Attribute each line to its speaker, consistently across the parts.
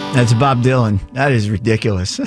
Speaker 1: That's Bob Dylan. That is ridiculous.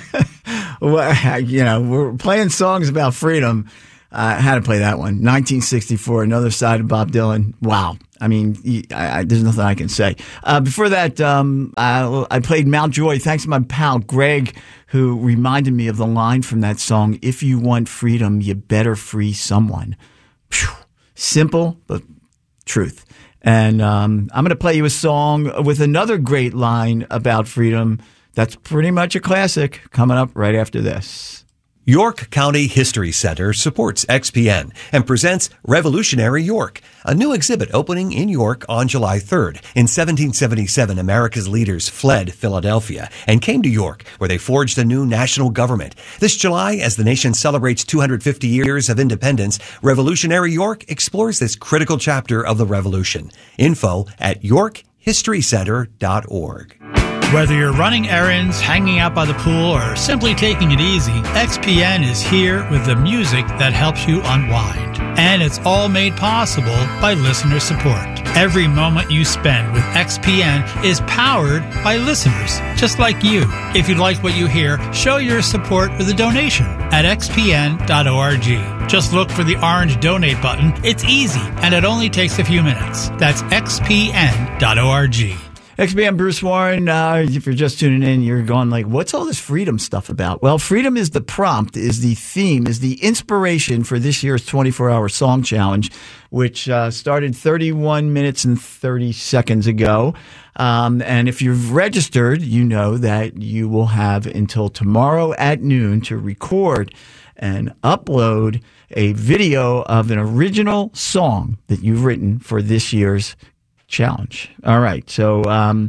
Speaker 1: We're playing songs about freedom. I had to play that one. 1964, Another Side of Bob Dylan. Wow. I mean, there's nothing I can say. Before that, I played Mount Joy. Thanks to my pal Greg, who reminded me of the line from that song, "If you want freedom, you better free someone." Whew. Simple, but truth. And I'm going to play you a song with another great line about freedom that's pretty much a classic coming up right after this.
Speaker 2: York County History Center supports XPN and presents Revolutionary York, a new exhibit opening in York on July 3rd. In 1777, America's leaders fled Philadelphia and came to York, where they forged a new national government. This July, as the nation celebrates 250 years of independence, Revolutionary York explores this critical chapter of the Revolution. Info at yorkhistorycenter.org.
Speaker 3: Whether you're running errands, hanging out by the pool, or simply taking it easy, XPN is here with the music that helps you unwind. And it's all made possible by listener support. Every moment you spend with XPN is powered by listeners just like you. If you like what you hear, show your support with a donation at xpn.org. Just look for the orange donate button. It's easy, and it only takes a few minutes. That's xpn.org.
Speaker 1: XPN Bruce Warren, if you're just tuning in, you're going like, what's all this freedom stuff about? Well, freedom is the prompt, is the theme, is the inspiration for this year's 24-hour song challenge, which started 31 minutes and 30 seconds ago. And if you've registered, you know that you will have until tomorrow at noon to record and upload a video of an original song that you've written for this year's challenge. All right. So,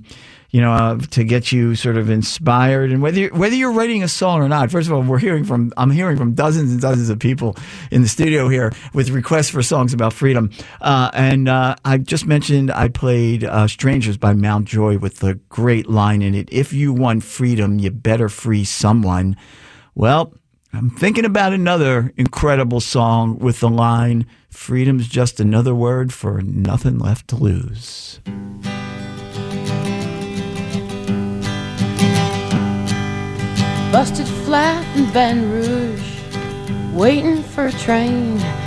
Speaker 1: to get you sort of inspired, and whether you're writing a song or not, first of all, I'm hearing from dozens and dozens of people in the studio here with requests for songs about freedom. I just mentioned I played Strangers by Mount Joy with the great line in it, "If you want freedom, you better free someone." Well, I'm thinking about another incredible song with the line, "Freedom's just another word for nothing left to lose."
Speaker 4: Busted flat in Baton Rouge, waiting for a train